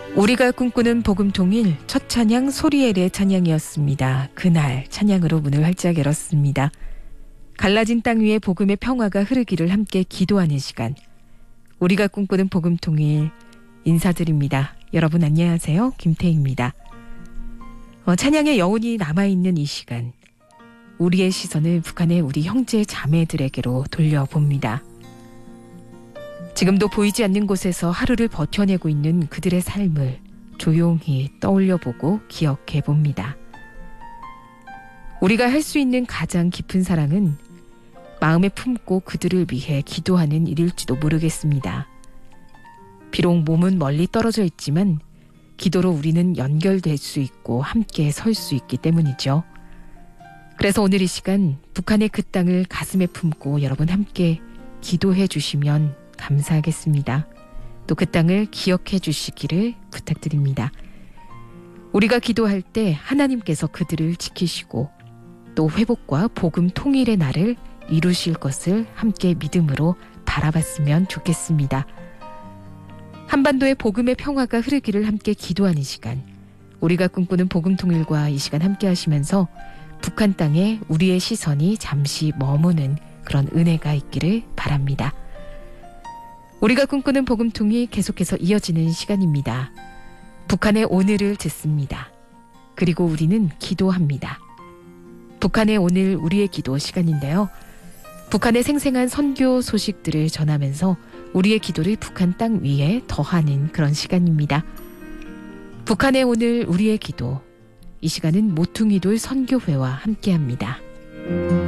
우리가 꿈꾸는 복음통일 첫 찬양 소리엘의 찬양이었습니다. 그날 찬양으로 문을 활짝 열었습니다. 갈라진 땅 위에 복음의 평화가 흐르기를 함께 기도하는 시간. 우리가 꿈꾸는 복음통일 인사드립니다. 여러분 안녕하세요. 김태희입니다. 찬양의 여운이 남아있는 이 시간. 우리의 시선을 북한의 우리 형제 자매들에게로 돌려봅니다. 지금도 보이지 않는 곳에서 하루를 버텨내고 있는 그들의 삶을 조용히 떠올려보고 기억해봅니다. 우리가 할 수 있는 가장 깊은 사랑은 마음에 품고 그들을 위해 기도하는 일일지도 모르겠습니다. 비록 몸은 멀리 떨어져 있지만 기도로 우리는 연결될 수 있고 함께 설 수 있기 때문이죠. 그래서 오늘 이 시간 북한의 그 땅을 가슴에 품고 여러분 함께 기도해 주시면 감사하겠습니다. 또 그 땅을 기억해 주시기를 부탁드립니다. 우리가 기도할 때 하나님께서 그들을 지키시고 또 회복과 복음 통일의 날을 이루실 것을 함께 믿음으로 바라봤으면 좋겠습니다. 한반도의 복음의 평화가 흐르기를 함께 기도하는 시간. 우리가 꿈꾸는 복음 통일과 이 시간 함께 하시면서 북한 땅에 우리의 시선이 잠시 머무는 그런 은혜가 있기를 바랍니다. 우리가 꿈꾸는 복음통이 계속해서 이어지는 시간입니다. 북한의 오늘을 듣습니다. 그리고 우리는 기도합니다. 북한의 오늘 우리의 기도 시간인데요. 북한의 생생한 선교 소식들을 전하면서 우리의 기도를 북한 땅 위에 더하는 그런 시간입니다. 북한의 오늘 우리의 기도. 이 시간은 모퉁이돌 선교회와 함께합니다.